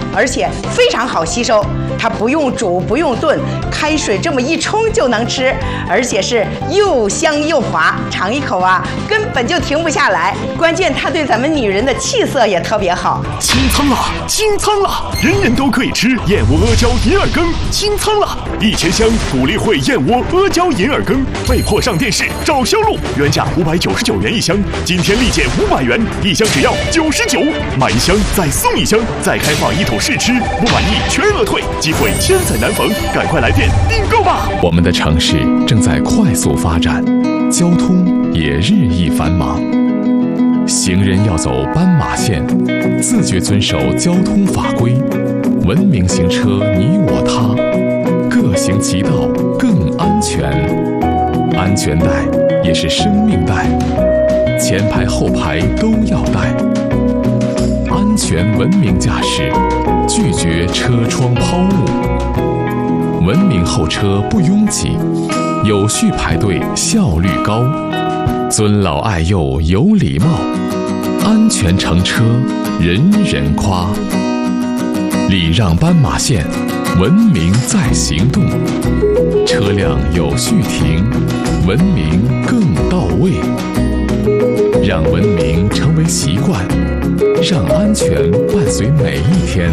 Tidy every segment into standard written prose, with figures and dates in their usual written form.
而且非常好吸收。它不用煮，不用炖，开水这么一冲就能吃，而且是又香又滑，尝一口啊，根本就停不下来。关键它对咱们女人的气色也特别好。 清仓了，清仓了，人人都可以吃燕窝阿胶银耳羹，清仓了！1000箱鼓励会燕窝阿胶银耳羹，被迫上电视找销路，原价599元一箱，今天立减500元，一箱只要99，买一箱再送一箱，再开放一桶试吃，不满意全额退，机会千载难逢，赶快来电订购吧！ 我们的城市正在快速发展，交通也日益繁忙，行人要走斑马线，自觉遵守交通法规，文明行车你我他，各行其道更安全。安全带也是生命带，前排后排都要带。安全文明驾驶，拒绝车窗抛物，文明候车不拥挤，有序排队效率高，尊老爱幼有礼貌，安全乘车人人夸。礼让斑马线，文明在行动，车辆有序停，文明更到位，让文明成为习惯，让安全伴随每一天。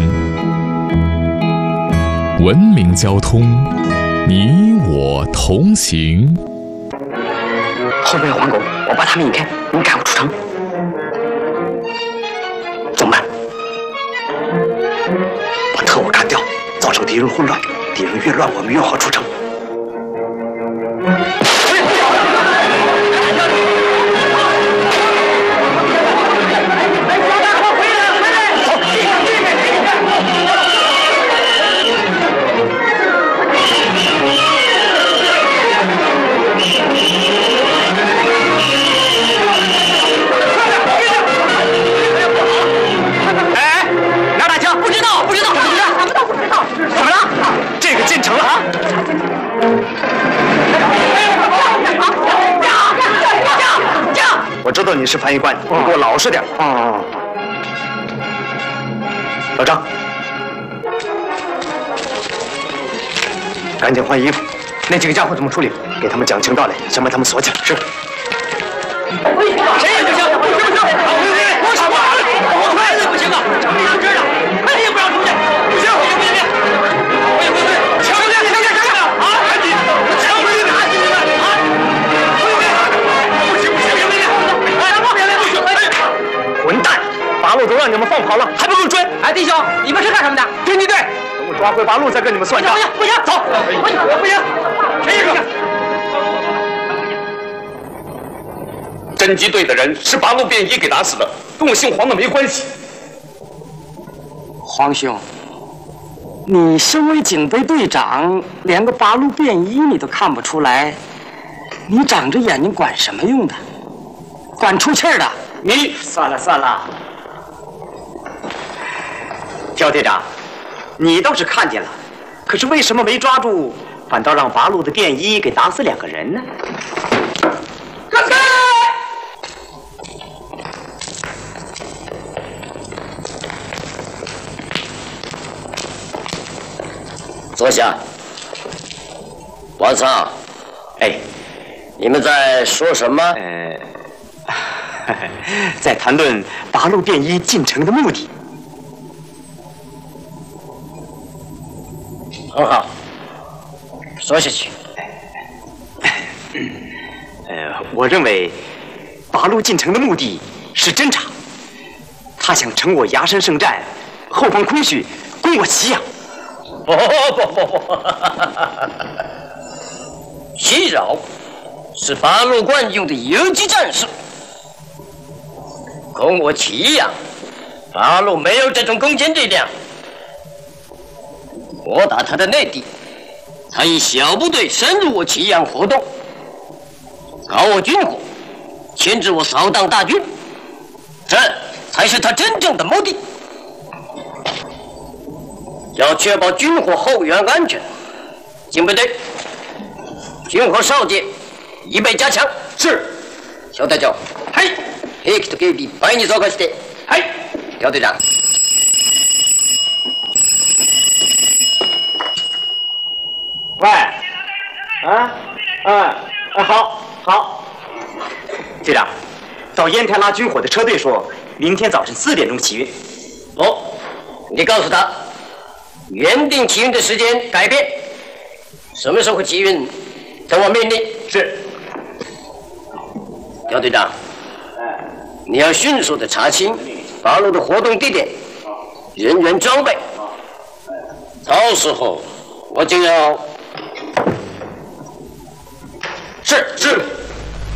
文明交通，你我同行。 后面有黄狗，我把他们引开，你赶快出城。怎么办？把特务干掉，造成敌人混乱，敌人越乱，我们越好出城。我知道你是翻译官，你给我老实点。老张，赶紧换衣服。那几个家伙怎么处理？给他们讲清道理，先把他们锁起来。是。谁也不行，不行！我什么？我孩子不行啊！城里人知道，谁也不让出去。不行，不行！强烈！啊！赶紧！强烈的！啊！不行！混蛋！八路都让你们放跑了，还不够追？哎，弟兄，你们是干什么的？侦缉队。等我抓回八路，再跟你们算账。不行，走！不行，谁也不行。侦缉队的人是八路便衣给打死的，跟我姓黄的没关系。黄兄，你身为警备队长，连个八路便衣你都看不出来，你长着眼睛管什么用的？管出气儿的。你算了，刁队长，你倒是看见了，可是为什么没抓住，反倒让八路的便衣给打死2个人呢？干开！ 坐下。王桑，哎，你们在说什么？ 在谈论八路便衣进城的目的。 很好，说下去。 我认为八路进城的目的是侦察，他想乘我崖山圣战，后方空虚，攻我祁阳。 不，袭扰是八路惯用的游击战术。攻我祁阳，八路没有这种攻坚力量。我打他的内地，他以小部队深入我祁阳活动，搞我军火，牵制我扫荡大军，这才是他真正的目的。要确保军火后援安全，警备队、军火少节预备加强。是。小隊長。はい。兵器と警備倍に増加して。はい。小隊長。 好。队长，到烟台拉军火的车队说，明天早晨4点钟起运。 哦，你告诉他，原定起运的时间改变，什么时候起运，等我命令。 是。 姚队长，你要迅速的查清八路的活动地点、人员装备，到时候我就要。是。